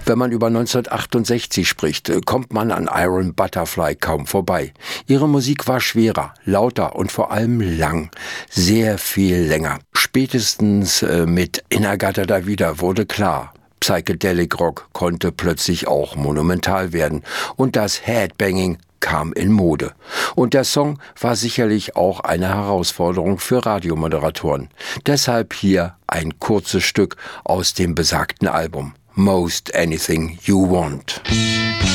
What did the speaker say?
Wenn man über 1968 spricht, kommt man an Iron Butterfly kaum vorbei. Ihre Musik war schwerer, lauter und vor allem lang. Sehr viel länger. Spätestens mit In-A-Gadda-Da-Vida wurde klar, Psychedelic Rock konnte plötzlich auch monumental werden. Und das Headbanging kam in Mode. Und der Song war sicherlich auch eine Herausforderung für Radiomoderatoren. Deshalb hier ein kurzes Stück aus dem besagten Album. Most Anything You Want.